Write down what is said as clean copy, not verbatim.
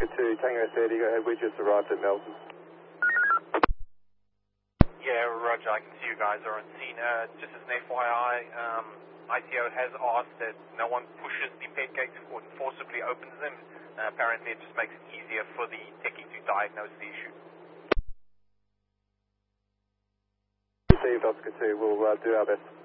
Oscar 2, Tango 30, go ahead, we just arrived at Melton. Yeah, Roger, I can see you guys are on scene. Just as an FYI, ITO has asked that no one pushes the ped gates or forcibly opens them. Apparently it just makes it easier for the techie to diagnose the issue. Received, Oscar 2, we'll do our best.